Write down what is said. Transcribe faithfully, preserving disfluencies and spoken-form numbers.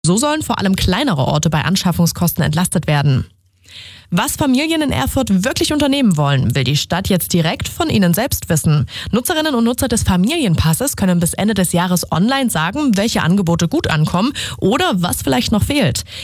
So sollen vor allem kleinere Orte bei Anschaffungskosten entlastet werden. Was Familien in Erfurt wirklich unternehmen wollen, will die Stadt jetzt direkt von ihnen selbst wissen. Nutzerinnen und Nutzer des Familienpasses können bis Ende des Jahres online sagen, welche Angebote gut ankommen oder was vielleicht noch fehlt.